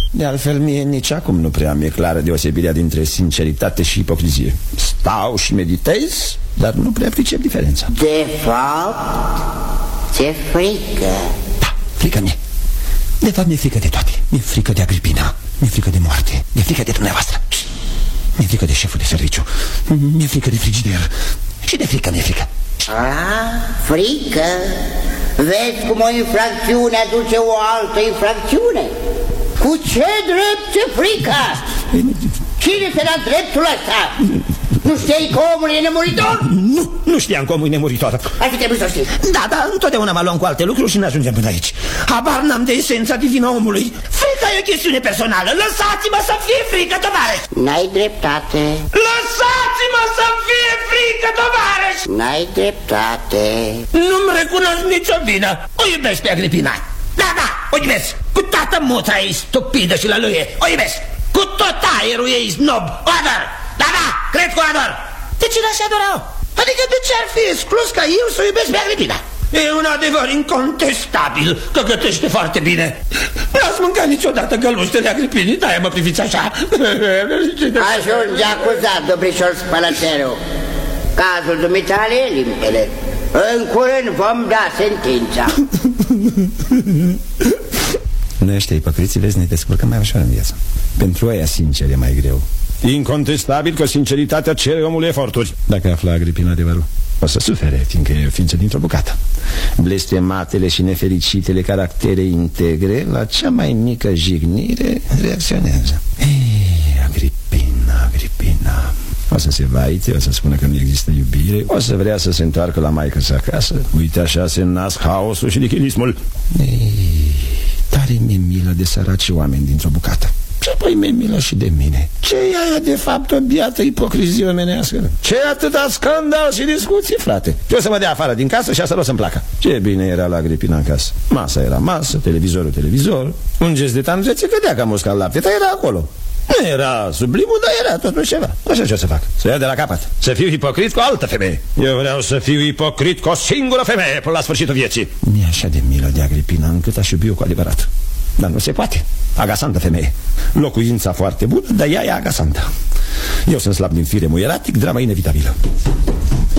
De altfel, mie nici acum nu prea mi-e clară deosebirea dintre sinceritate și ipocrizie. Stau și meditez, dar nu prea pricep diferența. De fapt, ți-e frică. Da, frică mie. De fapt, mi-e frică de toate. Mi-e frică de Agripina, mi-e frică de moarte, mi-e frică de dumneavoastră, mi-e frică de șeful de serviciu, mi-e frică de frigider. Și de frică mi-e frică. Frică? Vezi cum o infracțiune aduce o altă infracțiune? Cu ce drept ți-e frică? Cine te da dreptul ăsta? Nu știai că omul e nemuritor? Nu știam că omul e nemuritor. Ar fi trebuit să știi. Da, întotdeauna mă luăm cu alte lucruri și ne ajungem până aici. Habar n-am de esența divină omului. Frica e o chestiune personală. Lăsați-mă să fie frică, tovarăș. N-ai dreptate. Lăsați-mă să fie frică, tovarăș. N-ai dreptate. Nu-mi recunosc nicio vină. O iubesc pe Agripina. Da, o iubesc. Cu toată mutra ei stupidă și lăluie. O iubesc. Cu tot aerul ei snob. O ador. Da, cred că o ador. De ce n-aș adora-o? Adică de ce ar fi exclus ca eu să o iubesc pe Agripina? E un adevăr incontestabil că gătește foarte bine. N-ați mâncat niciodată găluștele Agripinii, de-aia mă priviți așa. Ajunge acuzat, domnișor Spălățeru. Cazul dumitale e limpede. În curând vom da sentința. Noi ăștia ipocriții, vezi, ne descurcăm mai ușor în viață. Pentru aia sincer e mai greu. Incontestabil că sinceritatea cere omului eforturi. Dacă afla Agripina adevărul, o să sufere, fiindcă e o ființă dintr-o bucată. Blestematele și nefericitele caractere integre, la cea mai mică jignire, reacționează. Agripina o să se vaite, o să spună că nu există iubire, o să vrea să se întoarcă la maică-sa acasă. Uite, așa se nasc haosul și nihilismul. Tare mi-e milă de săraci oameni dintr-o bucată. Și apoi mi-e milă și de mine. Ce e aia de fapt o biată ipocrizie omenească? Ce atâta scandal și discuții, frate? Eu să mă dea afară din casă și asta nu o să-mi placă. Ce bine era la Agripina în casă. Masa era masă, televizorul televizor. Un gest de tangăție cădea ca musca în lapte, dar era acolo. Nu era sublimul, dar era totuși ceva. Așa ce o să fac? Să iau de la capăt. Să fiu hipocrit cu o altă femeie. Eu vreau să fiu hipocrit cu o singură femeie până la sfârșitul vieții. Mi-e așa de milă de Agripina încât aș iubi-o cu adevărat. Dar nu se poate. Agasantă femeie. Locuința foarte bună, dar ea e agasantă. Eu sunt slab din fire, muieratic, drama inevitabilă.